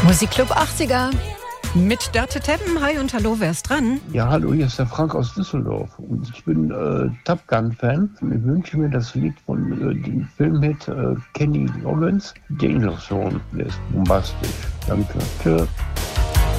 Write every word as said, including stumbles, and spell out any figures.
Musikclub achtziger mit Dörte Teppen. Hi und hallo, wer ist dran? Ja, hallo, hier ist der Frank aus Düsseldorf und ich bin äh, Top Gun-Fan. Ich wünsche mir das Lied von äh, dem Filmhit äh, Kenny Loggins, Danger Zone. Der ist bombastisch. Danke. Tschö.